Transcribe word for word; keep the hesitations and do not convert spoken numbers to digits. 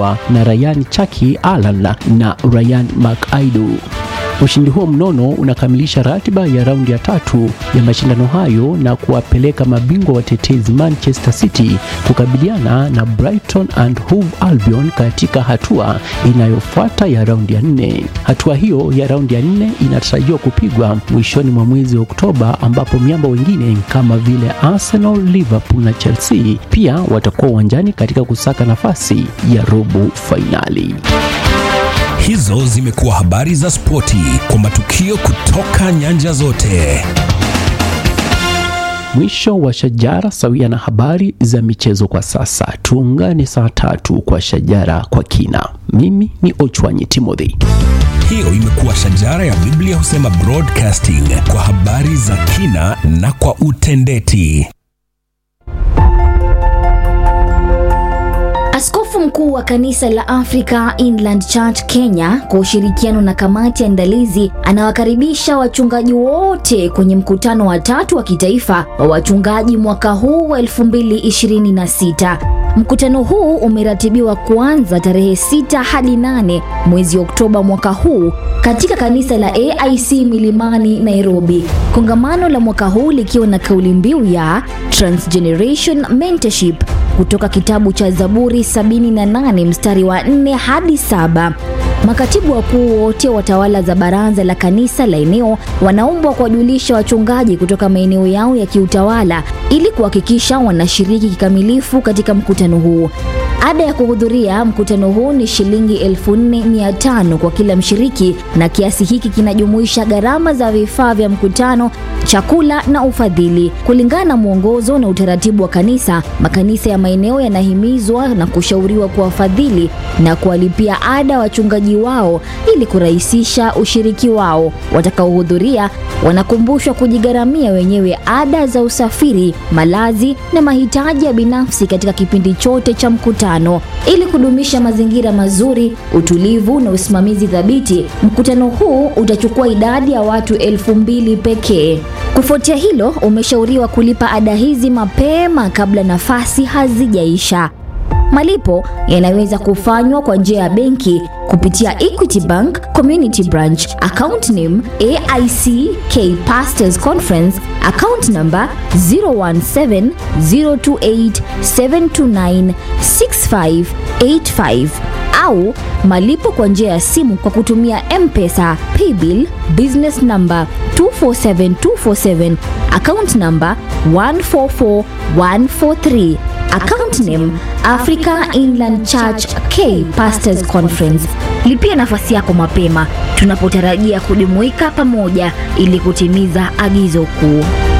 kupigwa na Ryan Chaki Alan na Ryan McAdoo. Ushindi huo mnono unakamilisha ratiba ya raundi ya tatu ya mashindano hayo na kuwapeleka mabingwa watetezi Manchester City kukabiliana na Brighton and Hove Albion katika hatua inayofuata ya raundi ya nne. Hatua hiyo ya raundi ya nne inatarajiwa kupigwa mwishoni mwa mwezi wa Oktoba, ambapo miamba wengine kama vile Arsenal, Liverpool na Chelsea pia watakuwa uwanjani katika kusaka nafasi ya robo finali. Hizo zimekuwa habari za spoti kwa matukio kutoka nyanja zote. Mwisho wa Shajara sawia na habari za michezo kwa sasa. Tuungane saa tatu kwa Shajara kwa kina. Mimi ni Ochwanyi Timothy. Hiyo imekuwa Shajara ya Biblia Husema Broadcasting kwa habari za kina na kwa utendeti. Askofu mkuu wa kanisa la Africa Inland Church Kenya kwa ushirikiano na kamati ya andalizi anawakaribisha wachungaji wote kwenye mkutano wa tatu wa kitaifa wa wachungaji mwaka huu wa elfu mbili ishirini na sita. Mkutano huu umeratibiwa kuanza tarehe sita hadi nane mwezi Oktoba mwaka huu katika kanisa la A I C Milimani, Nairobi. Kongamano la mwaka huu likiwa na kauli mbiu ya Transgeneration Mentorship kutoka kitabu cha Zaburi sabini na nane mstari wa nne hadi saba. Makatibu wakuu wote wa tawala za baraza la kanisa la eneo wanaombwa kuwajulisha wachungaji kutoka maeneo yao ya kiutawala ili kuhakikisha wanashiriki kikamilifu katika mkutano huu. Ada ya kuhudhuria mkutano huu ni shilingi elfu nne mia tano kwa kila mshiriki, na kiasi hiki kinajumuisha gharama za vifaa vya mkutano, chakula na ufadhili. Kulingana na mwongozo na utaratibu wa kanisa, makanisa ya maeneo yanahimizwa na kushauriwa kuwafadhili na kuwalipia ada wachungaji wao ili kurahisisha ushiriki wao. Watakaohudhuria wanakumbushwa kujigharamia wenyewe ada za usafiri, malazi na mahitaji ya binafsi katika kipindi chote cha mkutano. Ili kudumisha mazingira mazuri, utulivu na usimamizi thabiti, mkutano huu utachukua idadi ya watu elfu mbili pekee. Kufuatia hilo, umeshauriwa kulipa ada hizi mapema kabla nafasi hazijaisha. Malipo yanaweza kufanywa kwa njia ya benki kupitia Equity Bank Community Branch, account name A I C K Pastors Conference, account number zero one seven zero two eight seven two nine six five eight five, au malipo kwa njia ya simu kwa kutumia M-Pesa, Paybill, business number two four seven two four seven, account number one four four one four three. Account name Africa Inland Church K Pastors Conference. Lipia nafasi yako mapema tunapotarajia kujumuika pamoja ili kutimiza agizo kuu.